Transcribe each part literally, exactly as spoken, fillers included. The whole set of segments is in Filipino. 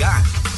ka.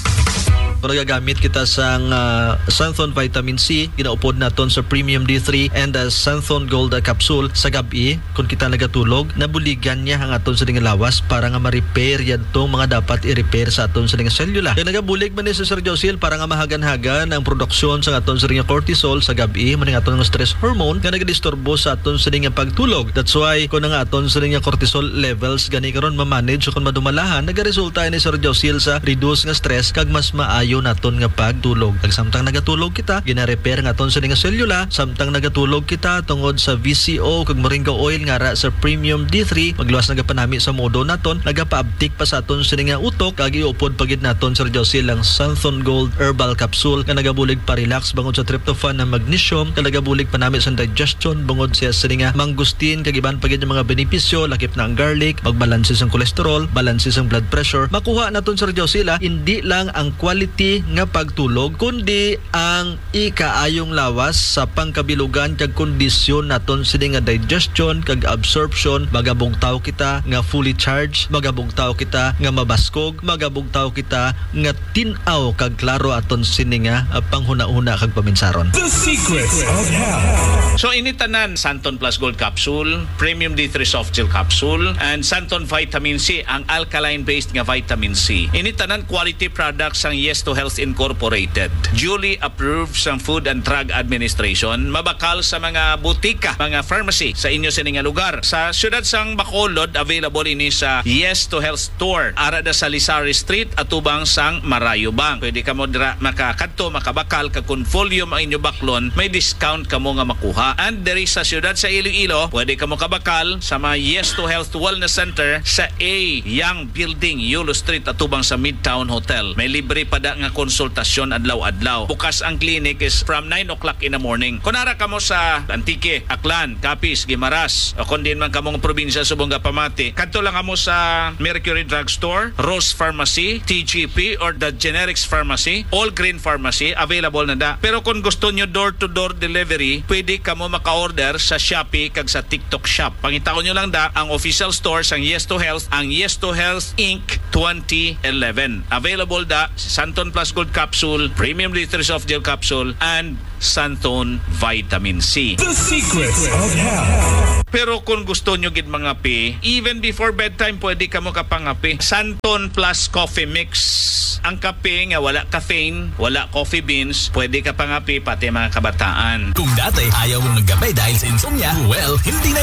Kung nagagamit kita sa uh, Santhon Vitamin C, ginaupod naton sa Premium D three and uh, Santhon Gold uh, Capsule sa gabi, kung kita nagatulog, nabuligan niya ang aton sa nga lawas para nga ma-repair yan tong mga dapat i-repair sa aton sa nga selula. Kaya nagabulig man ni si Sir Josil para nga mahagan-hagan ang produksyon sa aton sa nga cortisol sa gabi, man ang aton nga stress hormone nga nagadisturbo sa aton sa nga pagtulog. That's why kung ang aton sa nga cortisol levels gani karon ma-manage o kung madumalahan, nagaresulta ni Sir Josil sa reduce nga stress kag mas maayo naton nga pagtulog. Kag samtang nagatulog kita, gina-repair nga aton sa nga selula, samtang nagatulog kita tungod sa V C O kag moringa oil nga ra sa Premium D three, magluwas nagapanami sa modo naton, nagapaabtik pa sa aton sa nga utok kag iupod pagid naton Sir Josil ang Santhon Gold Herbal Capsule nga nagabulig pa relax bangod sa tryptophan na magnesium, kag nagabulig pa nami sa digestion bangod siya sa nga mangustin kag iban pagid yung mga benepisyo, lakip na ang garlic, magbalanse ang cholesterol, balanse ang blood pressure. Makuha naton Sir Josil, hindi lang ang quality nga pagtulog kundi ang ikaayong lawas sa pangkabilugan kag kondisyon naton sini nga digestion kag absorption. Magabugtaw kita nga fully charged, magabugtaw kita nga mabaskog, magabugtaw kita nga tin-aw kag klaro aton sini nga uh, panghuna-huna kag paminsaron. The Secrets of Health. So initanan Santhon Plus Gold Capsule, Premium D three Soft Gel Capsule, and Santhon Vitamin C, ang alkaline-based nga vitamin C. Initanan quality products ang Yes to Health Incorporated. Duly approved sa Food and Drug Administration. Mabakal sa mga butika, mga pharmacy sa inyo sa nga lugar. Sa siyudad sang Bacolod, available ini sa Yes to Health Store. Arada sa Lisari Street, atubang sang Marayubang. Pwede ka mo dira makakadto, makabakal, kag kung volume ang inyo baklon, may discount ka mo nga makuha. And diri sa siyudad sa Iloilo, pwede ka mo kabakal sa mga Yes to Health Wellness Center sa A Young Building, Yulo Street, atubang sa Midtown Hotel. May libre pa da nga konsultasyon adlaw-adlaw. Bukas ang clinic is from nine o'clock in the morning. Kunara ka mo sa Antique, Aklan, Capiz, Guimaras, o kung din man kamong probinsya subong Pamati, kadto lang kamo sa Mercury Drugstore, Rose Pharmacy, T G P, or the Generics Pharmacy, All Green Pharmacy, available na da. Pero kung gusto nyo door-to-door delivery, pwede kamo maka-order sa Shopee kag sa TikTok Shop. Pangitaon nyo lang da ang official store sang Yes to Health, ang Yes to Health Incorporated twenty eleven. Available da sa Santhon Plus Gold Capsule, Premium D three Soft Gel Capsule, and Santhon Vitamin C. The Secrets of Health. Pero kung gusto nyo gid mga pi, even before bedtime pwede ka mo kapangapi. Santhon Plus Coffee Mix. Ang kape nga wala caffeine, wala coffee beans, pwede ka pangapi pati mga kabataan. Kung dati ayaw mong maggabay dahil sa insomnia, well, hindi na